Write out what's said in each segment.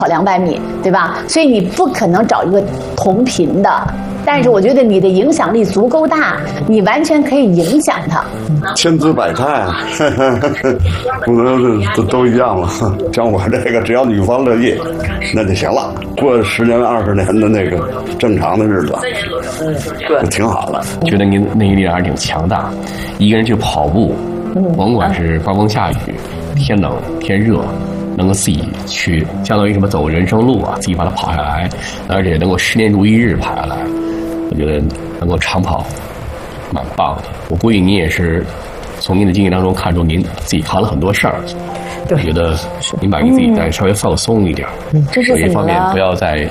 跑200米，对吧？所以你不可能找一个同频的。但是我觉得你的影响力足够大，你完全可以影响他。 千姿百态，不能都一样了。像我这个，只要女方乐意，那就行了。过10年20年的那个正常的日子，就挺好了。 觉得您那个力量还是挺强大，一个人去跑步，甭管是刮风下雨、天冷天热。能够自己去，相当于什么走人生路啊，自己把它跑下来，而且能够10年如一日跑下来，我觉得能够长跑，蛮棒的。我估计您也是从您的经历当中看出您自己扛了很多事儿，我觉得您把自己再稍微放松一点， 这是有一方面不要再。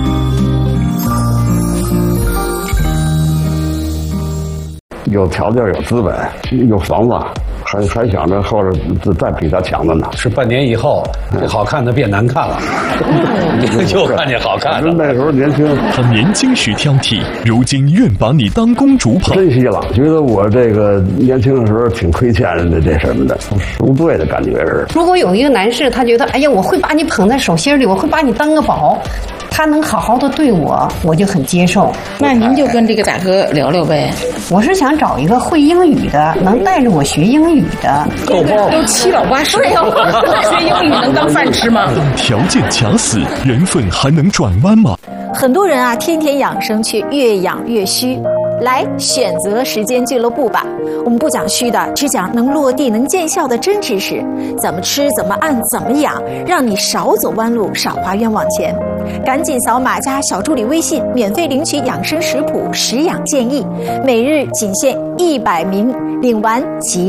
有条件、有资本、有房子。还想着后边再比他强的呢， 是半年以后，好看的变难看了，就看见好看的。 那时候年轻， 他年轻时挑剔，如今愿把你当公主捧。 珍惜了，觉得我这个年轻的时候挺亏欠的，这什么的，赎罪的感觉是。 如果有一个男士，他觉得，哎呀，我会把你捧在手心里，我会把你当个宝。他能好好的对我，我就很接受。 那您就跟这个大哥聊聊呗。 我是想找一个会英语的，能带着我学英语的。 够7老8十了，学英语能当饭吃吗？ 条件卡死，人份还能转弯吗？ 很多人啊，天天养生却越养越虚。来选择时间俱乐部吧，我们不讲虚的，只讲能落地能见效的真知识，怎么吃怎么按怎么养，让你少走弯路少花冤枉钱。赶紧扫码加小助理微信，免费领取养生食谱、食养建议，每日仅限100名，领完即